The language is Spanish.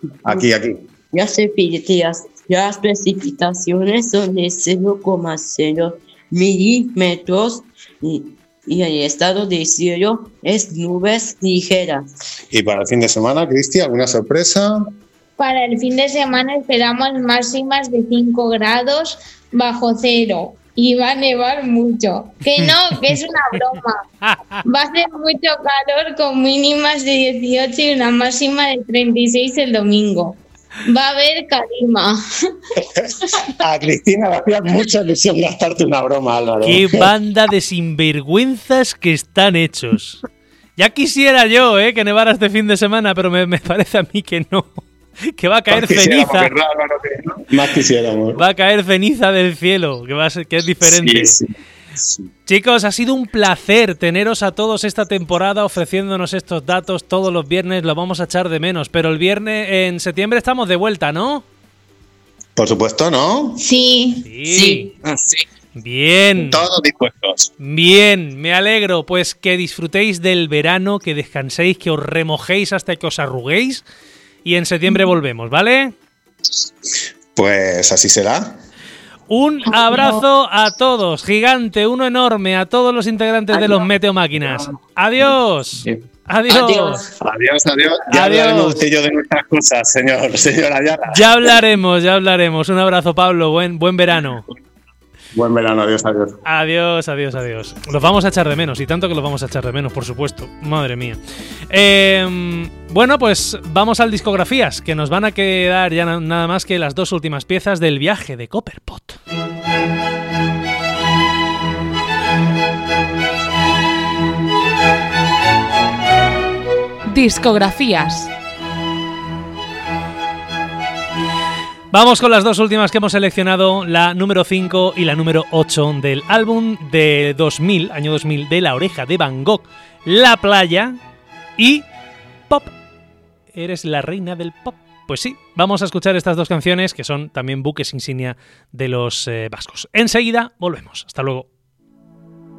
Aquí, aquí. Las precipitaciones son de 0,0 milímetros y el estado de cielo es nubes ligeras. Y para el fin de semana, Cristi, ¿alguna sorpresa? Para el fin de semana esperamos máximas de 5 grados bajo cero y va a nevar mucho. Que no, que es una broma. Va a hacer mucho calor con mínimas de 18 y una máxima de 36 el domingo. Va a haber calima. A Cristina le hacía mucha ilusión gastarte una broma, Álvaro. ¡Qué banda de sinvergüenzas que están hechos! Ya quisiera yo, que nevara este fin de semana, pero me parece a mí que no. Que va a caer ceniza. ¿Verdad, Álvaro? Más quisiéramos. Va a caer ceniza del cielo, que es diferente. Sí. Chicos, ha sido un placer teneros a todos esta temporada ofreciéndonos estos datos todos los viernes. Lo vamos a echar de menos, pero el viernes en septiembre estamos de vuelta, ¿no? Por supuesto, ¿no? Sí. Bien. Todos dispuestos. Bien, me alegro. Pues que disfrutéis del verano, que descanséis, que os remojéis hasta que os arruguéis. Y en septiembre volvemos, ¿vale? Pues así será. Un abrazo a todos, gigante, uno enorme, a todos los integrantes de los Meteo Máquinas. Adiós. Adiós. Ya hablaremos usted y yo de nuestras cosas, señora Ayala. Ya hablaremos. Un abrazo, Pablo. Buen verano. Buen verano, adiós. Adiós. Los vamos a echar de menos, y tanto que los vamos a echar de menos, por supuesto. Madre mía. Bueno, pues vamos al discografías, que nos van a quedar ya nada más que las dos últimas piezas del viaje de Copperpot. Discografías. Vamos con las dos últimas que hemos seleccionado, la número 5 y la número 8 del álbum de 2000, año 2000, de La Oreja de Van Gogh, La Playa y Pop. ¿Eres la reina del pop? Pues sí, vamos a escuchar estas dos canciones que son también buques insignia de los vascos. Enseguida volvemos. Hasta luego.